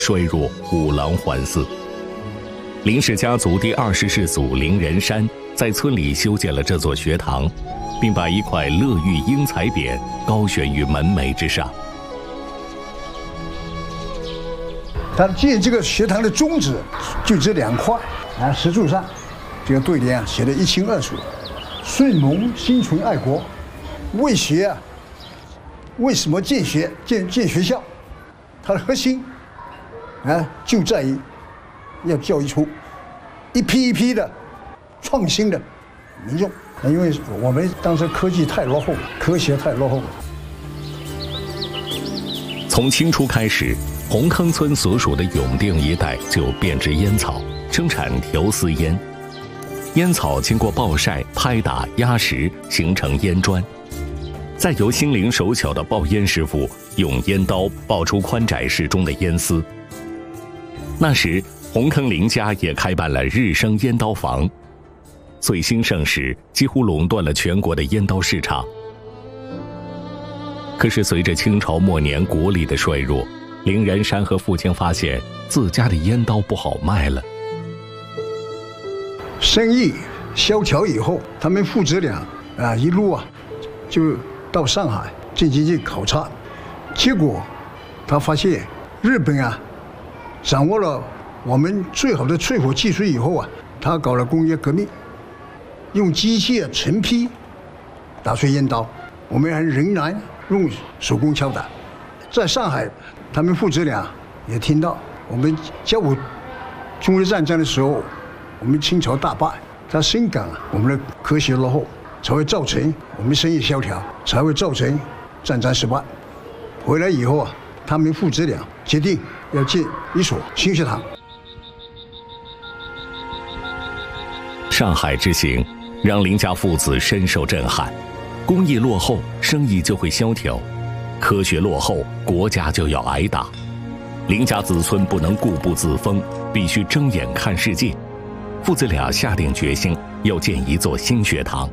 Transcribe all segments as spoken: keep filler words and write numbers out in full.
衰弱，五郎还寺。林氏家族第二十世祖林仁山在村里修建了这座学堂，并把一块乐玉英才匾高悬于门楣之上。 他建这个学堂的宗旨就这两块啊，石柱上这个对联啊写得一清二楚：顺蒙心存爱国，为学啊，为什么建学建建学校？它的核心啊就在于要教育出一批一批的创新的民众。因为我们当时科技太落后了，科学太落后了。 从清初开始，红坑村所属的永定一带就编织烟草，生产条丝烟。烟草经过暴晒、拍打、压实，形成烟砖，再由心灵手巧的爆烟师傅用烟刀爆出宽窄适中的烟丝。那时，红坑林家也开办了日升烟刀房，最兴盛时几乎垄断了全国的烟刀市场。可是随着清朝末年国力的衰弱，林仁山和父亲发现自家的烟刀不好卖了。 生意萧条以后，他们父子俩啊一路啊就到上海进行去考察，结果他发现日本啊掌握了我们最好的淬火技术以后啊，他搞了工业革命，用机械成批打出烟刀，我们还仍然用手工敲打。在上海，他们父子俩也听到我们甲午中日战争的时候，我们清朝大败，他深感我们的科学落后，才会造成我们生意萧条，才会造成战争失败。回来以后啊，他们父子俩决定要建一所新学堂。 上海之行让林家父子深受震撼，工艺落后，生意就会萧条；科学落后，国家就要挨打。林家子孙不能固步自封，必须睁眼看世界。父子俩下定决心要建一座新学堂。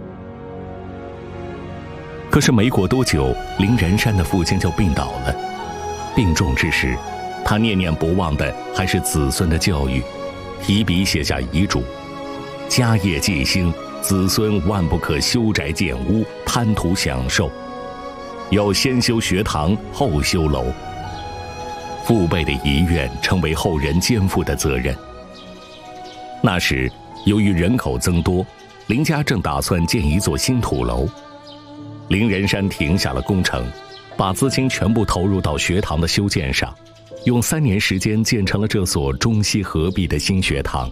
可是没过多久，林仁山的父亲就病倒了。病重之时，他念念不忘的还是子孙的教育，提笔写下遗嘱：家业继兴，子孙万不可修宅建屋，贪图享受，要先修学堂，后修楼。父辈的遗愿成为后人肩负的责任。那时，由于人口增多，林家正打算建一座新土楼。林仁山停下了工程，把资金全部投入到学堂的修建上，用三年时间建成了这所中西合璧的新学堂。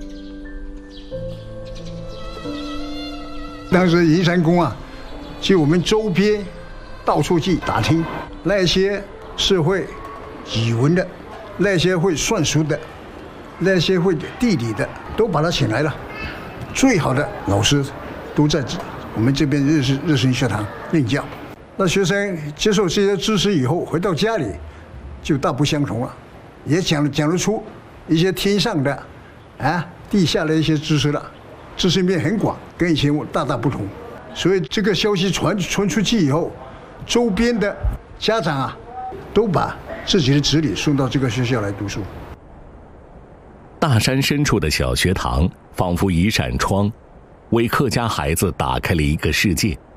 当时银山宫啊，就我们周边到处去打听，那些是会语文的，那些会算术的，那些会地理的，都把他请来了。最好的老师都在我们这边日式日升学堂任教。那学生接受这些知识以后，回到家里就大不相同了，也讲讲得出一些天上的啊地下的一些知识了，知识面很广，跟以前大大不同。所以这个消息传传出去以后，周边的家长啊都把自己的子女送到这个学校来读书。 大山深处的小学堂仿佛一扇窗，为客家孩子打开了一个世界。